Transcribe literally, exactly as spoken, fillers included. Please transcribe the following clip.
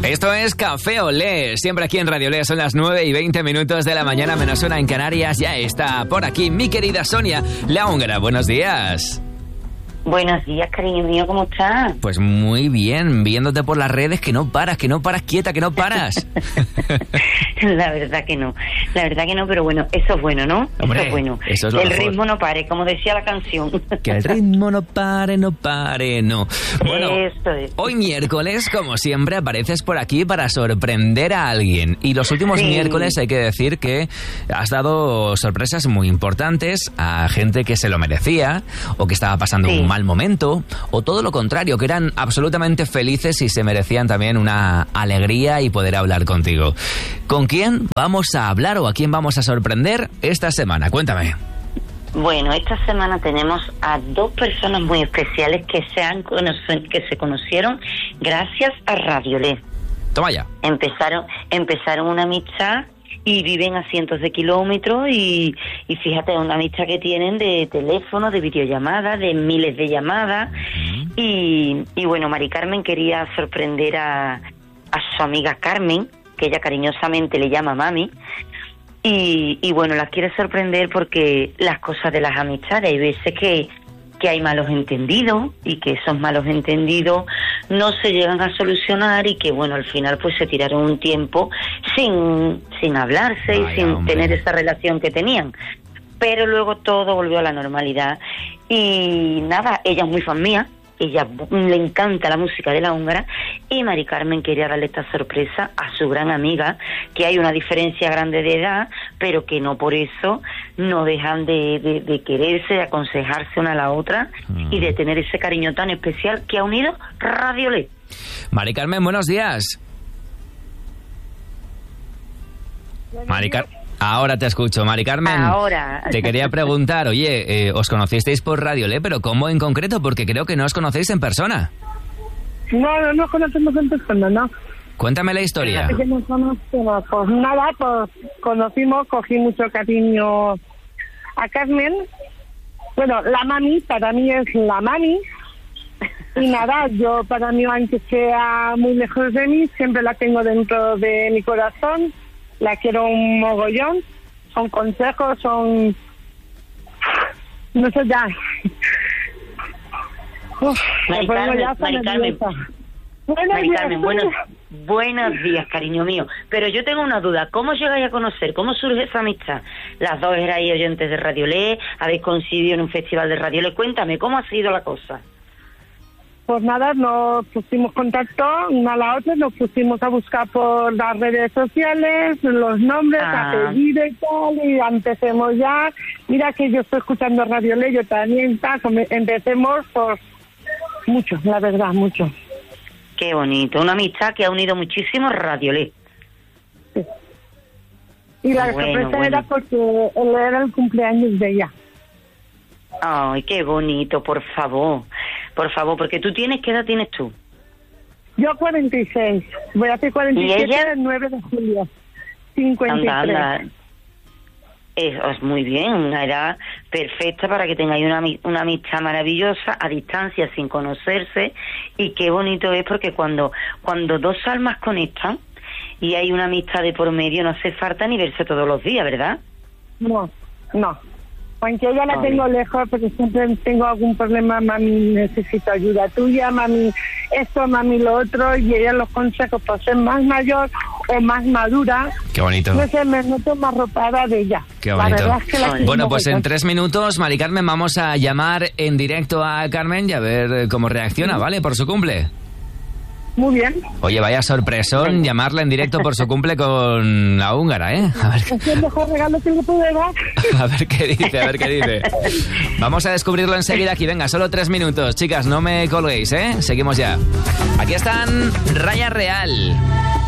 Esto es Café Olé, siempre aquí en Radio Olé, son las nueve y veinte minutos de la mañana, menos una en Canarias. Ya está por aquí mi querida Sonia, la húngara. Buenos días. Buenos días, cariño mío, ¿cómo estás? Pues muy bien, viéndote por las redes, que no paras, que no paras quieta, que no paras. La verdad que no, la verdad que no, pero bueno, eso es bueno, ¿no? Hombre, eso es bueno. Eso es lo el mejor. ritmo no pare, como decía la canción. Que el ritmo no pare, no pare, no. Bueno, Esto es. Hoy miércoles, como siempre, apareces por aquí para sorprender a alguien. Y los últimos Sí. miércoles hay que decir que has dado sorpresas muy importantes a gente que se lo merecía, o que estaba pasando Sí. un mal momento, o todo lo contrario, que eran absolutamente felices y se merecían también una alegría y poder hablar contigo. ¿Con quién vamos a hablar o a quién vamos a sorprender esta semana? Cuéntame. Bueno, esta semana tenemos a dos personas muy especiales que se han cono- que se conocieron gracias a Radio Olé. Toma ya. Empezaron, empezaron una amistad y viven a cientos de kilómetros y, y fíjate, una amistad que tienen de teléfono, de videollamadas, de miles de llamadas. Uh-huh. Y, y bueno, Mari Carmen quería sorprender a, a su amiga Carmen, que ella cariñosamente le llama Mami. Y, y bueno, las quiere sorprender porque las cosas de las amistades, hay veces que, que hay malos entendidos y que esos malos entendidos no se llegan a solucionar y que bueno, al final pues se tiraron un tiempo sin, sin hablarse Vaya, y sin hombre. tener esa relación que tenían. Pero luego todo volvió a la normalidad y nada, ella es muy fan mía. Ella le encanta la música de la húngara y Mari Carmen quería darle esta sorpresa a su gran amiga, que hay una diferencia grande de edad, pero que no por eso no dejan de, de, de quererse, de aconsejarse una a la otra Mm. y de tener ese cariño tan especial que ha unido Radio Olé. Mari Carmen, buenos días. Mari Car- Ahora te escucho, Mari Carmen. Ahora. Te quería preguntar, oye, eh, os conocisteis por Radio Olé, pero ¿cómo en concreto? Porque creo que no os conocéis en persona. No, no nos conocemos en persona, ¿no? Cuéntame la historia. Es que nos conocemos. Pues nada, pues conocimos, cogí mucho cariño a Carmen. Bueno, la mami, para mí es la mami. Y nada, yo para mí, aunque sea muy lejos de mí, siempre la tengo dentro de mi corazón. La quiero un mogollón. Son consejos, son... No sé ya. Uf, Mari me pongo Carmen, ya hasta Mari Carmen. nerviosa. Buenos Mari días, Carmen, buenos, buenos días, cariño mío. Pero yo tengo una duda. ¿Cómo llegáis a conocer? ¿Cómo surge esa amistad? Las dos erais oyentes de Radio Olé, habéis coincidido en un festival de Radio Olé. Cuéntame, ¿cómo ha sido la cosa? Pues nada, nos pusimos contacto una a la otra, nos pusimos a buscar por las redes sociales, los nombres, Ah. apellidos y tal, y empecemos ya. Mira que yo estoy escuchando Radio Olé, yo también, tal, come- empecemos por mucho, la verdad, mucho. Qué bonito. Una amistad que ha unido muchísimo Radio Olé. Y la Bueno, sorpresa bueno. era porque él era el cumpleaños de ella. Ay, qué bonito, por favor. Por favor, porque tú tienes, ¿qué edad tienes tú? Yo cuarenta y seis, voy a hacer cuarenta y ¿Y siete ella? el nueve de julio, cincuenta y tres. Anda, anda. Es, es muy bien, una edad perfecta para que tengáis una, ami- una amistad maravillosa a distancia, sin conocerse. Y qué bonito es porque cuando, cuando dos almas conectan y hay una amistad de por medio, no hace falta ni verse todos los días, ¿verdad? No, no. Aunque ella la Ay. tengo lejos, porque siempre tengo algún problema, mami, necesito ayuda tuya, mami, esto, mami, lo otro, y ella los consejos para ser más mayor o más madura, Qué bonito. no sé, me noto más ropada de ella. Qué La bonito. verdad es que la quiero Bueno, pues en mogollón. tres minutos, Mari Carmen, vamos a llamar en directo a Carmen y a ver eh, cómo reacciona, ¿vale? Por su cumple. Muy bien. Oye, vaya sorpresón llamarla en directo por su cumple con la húngara, ¿eh? A ver, Es el mejor regalo que le pude dar. a ver qué dice, a ver qué dice. Vamos a descubrirlo enseguida aquí. Venga, solo tres minutos. Chicas, no me colguéis, ¿eh? Seguimos ya. Aquí están Raya Real.